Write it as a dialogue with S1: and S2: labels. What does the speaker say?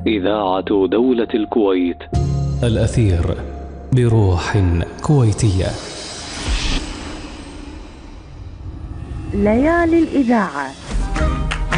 S1: إذاعة دولة الكويت.
S2: الأثير بروح كويتية.
S3: ليالي الإذاعة